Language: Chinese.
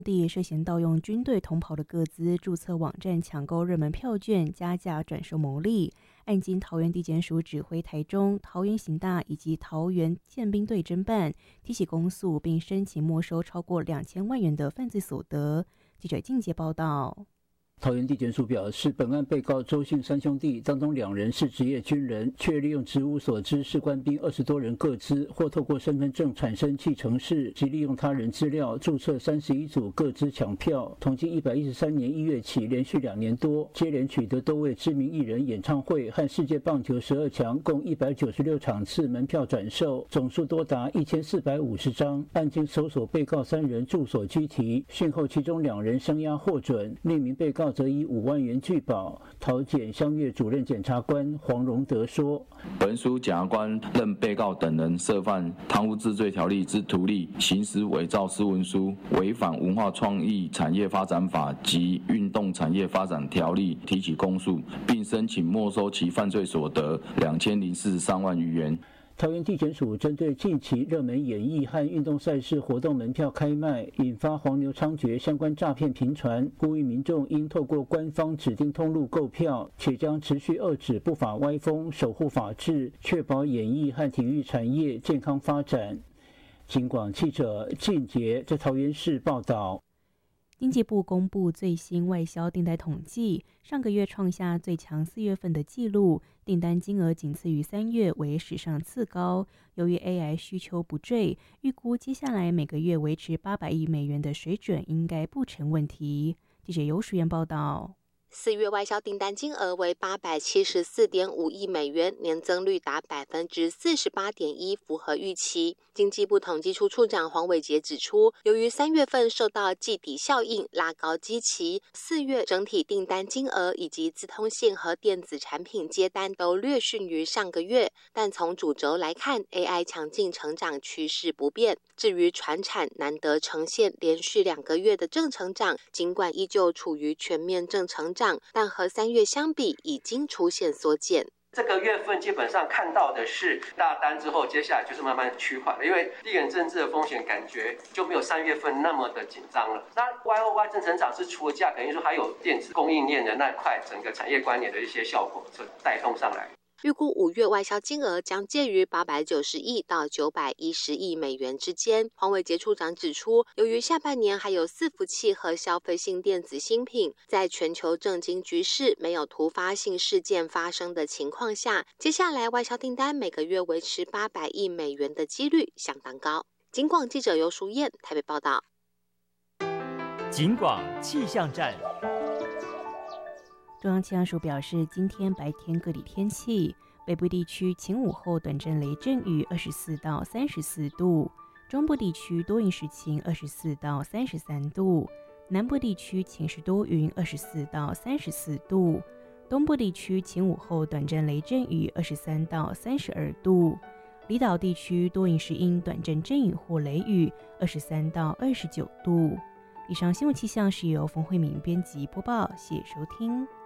地涉嫌盗用军队同袍的个资注册网站抢购热门票券，加价转售牟利。案经桃园地检署指挥台中、桃园刑大以及桃园宪兵队侦办，提起公诉，并申请没收超过2000万元的犯罪所得。记者靳杰报道。 桃园地检署表示，本案被告周姓三兄弟当中2人是职业军人，却利用职务所知士官兵20多人个资，或透过身份证产生继承事及利用他人资料注册31组个资抢票。统计113年1月起，连续2年多，接连取得多位知名艺人演唱会和世界棒球12强共196场次门票转售，总数多达1450张。案经搜索被告3人住所居提，讯后其中2人声押获准，另一名被告则以5万元拒保。桃检乡岳主任检察官黄荣德说：“ 本署检察官认被告等人涉犯贪污治罪条例之图利、行使伪造私文书、违反文化创意产业发展法及运动产业发展条例，提起公诉，并申请没收其犯罪所得2043万余元。” 桃园地检署针对近期热门演艺和运动赛事活动门票开卖，引发黄牛猖獗相关诈骗频传，呼吁民众应透过官方指定通路购票，且将持续遏止不法歪风，守护法治，确保演艺和体育产业健康发展。警广记者靳杰在桃园市报道。 经济部公布最新外销订单统计，上个月创下最强4月份的纪录，订单金额仅次于3月，为史上次高。由于 AI 需求不坠，预估接下来每个月维持800亿美元的水准应该不成问题。记者游淑燕报道。 4月外销订单金额为874.5亿美元，年增率达48.1%，符合预期。经济部统计处处长黄伟杰指出，由于3月份受到季底效应拉高基期，4月整体订单金额以及资通信和电子产品接单都略逊于上个月，但从主轴来看 ，AI 强劲成长趋势不变。至于传产难得呈现连续2个月的正成长，尽管依旧处于全面正成长，但和3月相比已经出现缩减。 这个月份基本上看到的是大单之后，接下来就是慢慢趋缓了，因为地缘政治的风险感觉就没有3月份那么的紧张了。那 YOY 正成长是除了价格因素，还有电子供应链的那块整个产业关联的一些效果所带动上来。 预估5月外销金额将介于890亿到910亿美元之间。黄伟杰处长指出，由于下半年还有伺服器和消费性电子新品，在全球政经局势没有突发性事件发生的情况下，接下来外销订单每个月维持800亿美元的几率相当高。警广记者游淑燕台北报道。 警广气象站。 中央气象署表示，今天白天各地天气，北部地区晴午后短阵雷阵雨24到34度，中部地区多云时晴24到33度，南部地区晴时多云24到34度，东部地区晴午后短阵雷阵雨23到32度，离岛地区多云时阴短阵阵雨或雷雨23到29度。以上新闻气象是由冯慧敏编辑播报，谢谢收听。